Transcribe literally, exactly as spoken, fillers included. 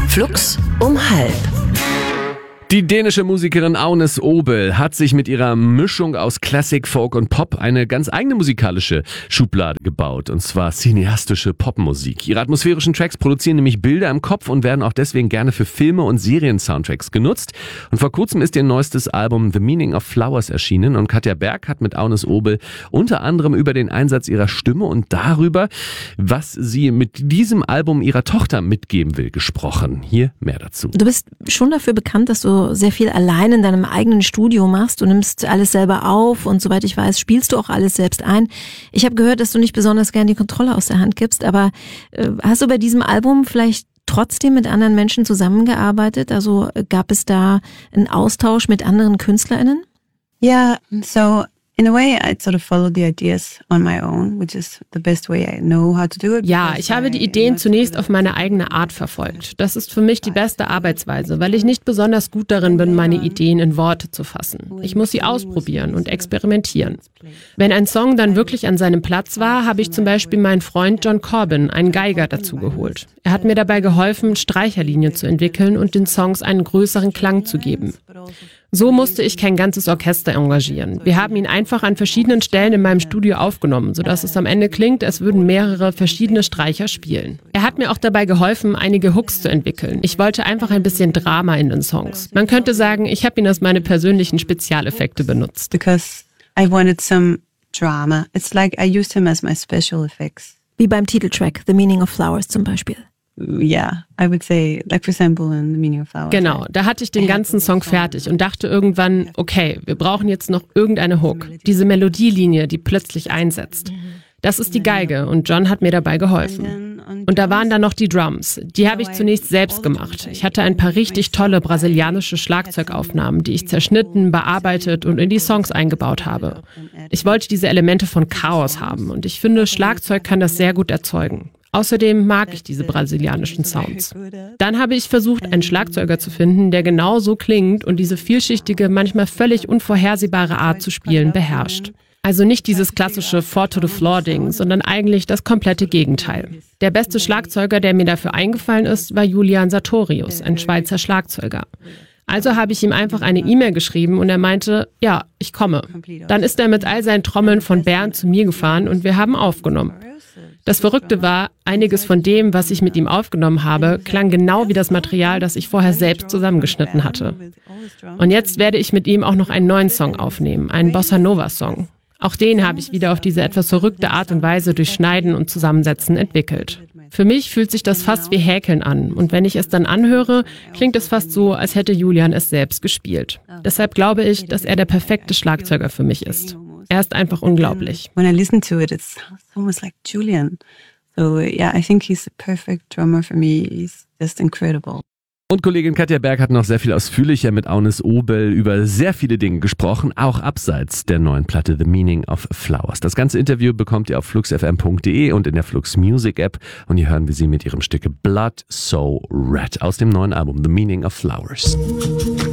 Flux um halb. Die dänische Musikerin Agnes Obel hat sich mit ihrer Mischung aus Klassik, Folk und Pop eine ganz eigene musikalische Schublade gebaut, und zwar cineastische Popmusik. Ihre atmosphärischen Tracks produzieren nämlich Bilder im Kopf und werden auch deswegen gerne für Filme und Serien-Soundtracks genutzt. Und vor kurzem ist ihr neuestes Album The Meaning of Flowers erschienen, und Katja Berg hat mit Agnes Obel unter anderem über den Einsatz ihrer Stimme und darüber, was sie mit diesem Album ihrer Tochter mitgeben will, gesprochen. Hier mehr dazu. Du bist schon dafür bekannt, dass du sehr viel allein in deinem eigenen Studio machst. Du nimmst alles selber auf und soweit ich weiß, spielst du auch alles selbst ein. Ich habe gehört, dass du nicht besonders gern die Kontrolle aus der Hand gibst, aber äh, hast du bei diesem Album vielleicht trotzdem mit anderen Menschen zusammengearbeitet? Also äh, gab es da einen Austausch mit anderen KünstlerInnen? Yeah, so in a way I sort of followed the ideas on my own, which is the best way I know how to do it. Ja, ich habe die Ideen zunächst auf meine eigene Art verfolgt. Das ist für mich die beste Arbeitsweise, weil ich nicht besonders gut darin bin, meine Ideen in Worte zu fassen. Ich muss sie ausprobieren und experimentieren. Wenn ein Song dann wirklich an seinem Platz war, habe ich zum Beispiel meinen Freund John Corbin, einen Geiger, dazu geholt. Er hat mir dabei geholfen, Streicherlinien zu entwickeln und den Songs einen größeren Klang zu geben. So musste ich kein ganzes Orchester engagieren. Wir haben ihn einfach an verschiedenen Stellen in meinem Studio aufgenommen, sodass es am Ende klingt, als würden mehrere verschiedene Streicher spielen. Er hat mir auch dabei geholfen, einige Hooks zu entwickeln. Ich wollte einfach ein bisschen Drama in den Songs. Man könnte sagen, ich habe ihn als meine persönlichen Spezialeffekte benutzt. Because I wanted some drama. It's like I used him as my special effects. Wie beim Titeltrack The Meaning of Flowers zum Beispiel. Yeah, I would say, like for example in The Meaning of Flowers. Genau, da hatte ich den ganzen Song fertig und dachte irgendwann, okay, wir brauchen jetzt noch irgendeine Hook. Diese Melodielinie, die plötzlich einsetzt. Das ist die Geige und John hat mir dabei geholfen. Und da waren dann noch die Drums. Die habe ich zunächst selbst gemacht. Ich hatte ein paar richtig tolle brasilianische Schlagzeugaufnahmen, die ich zerschnitten, bearbeitet und in die Songs eingebaut habe. Ich wollte diese Elemente von Chaos haben und ich finde, Schlagzeug kann das sehr gut erzeugen. Außerdem mag ich diese brasilianischen Sounds. Dann habe ich versucht, einen Schlagzeuger zu finden, der genau so klingt und diese vielschichtige, manchmal völlig unvorhersehbare Art zu spielen beherrscht. Also nicht dieses klassische Four-to-the-Floor-Ding, sondern eigentlich das komplette Gegenteil. Der beste Schlagzeuger, der mir dafür eingefallen ist, war Julian Sartorius, ein Schweizer Schlagzeuger. Also habe ich ihm einfach eine E-Mail geschrieben und er meinte, ja, ich komme. Dann ist er mit all seinen Trommeln von Bern zu mir gefahren und wir haben aufgenommen. Das Verrückte war, einiges von dem, was ich mit ihm aufgenommen habe, klang genau wie das Material, das ich vorher selbst zusammengeschnitten hatte. Und jetzt werde ich mit ihm auch noch einen neuen Song aufnehmen, einen Bossa-Nova-Song. Auch den habe ich wieder auf diese etwas verrückte Art und Weise durch Schneiden und Zusammensetzen entwickelt. Für mich fühlt sich das fast wie Häkeln an und wenn ich es dann anhöre, klingt es fast so, als hätte Julian es selbst gespielt. Deshalb glaube ich, dass er der perfekte Schlagzeuger für mich ist. Er ist einfach unglaublich. When I listen to it, it's almost like Julian. So yeah, I think he's the perfect drummer for me. He's just incredible. Und Kollegin Katja Berg hat noch sehr viel ausführlicher mit Agnes Obel über sehr viele Dinge gesprochen, auch abseits der neuen Platte The Meaning of Flowers. Das ganze Interview bekommt ihr auf flux f m punkt d e und in der Flux Music App. Und hier hören wir sie mit ihrem Stück Blood So Red aus dem neuen Album The Meaning of Flowers.